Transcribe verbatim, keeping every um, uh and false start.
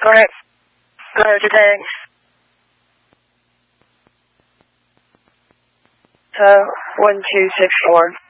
Alright. Go today. So, one two six four.